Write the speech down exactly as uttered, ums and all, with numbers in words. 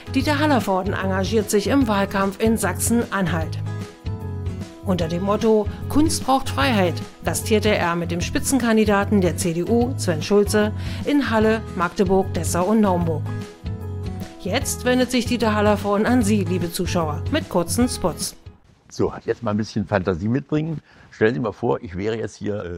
Dieter Hallervorden engagiert sich im Wahlkampf in Sachsen-Anhalt. Unter dem Motto Kunst braucht Freiheit gastierte er mit dem Spitzenkandidaten der C D U, Sven Schulze, in Halle, Magdeburg, Dessau und Naumburg. Jetzt wendet sich Dieter Hallervorden an Sie, liebe Zuschauer, mit kurzen Spots. So, jetzt mal ein bisschen Fantasie mitbringen. Stellen Sie mal vor, ich wäre jetzt hier äh,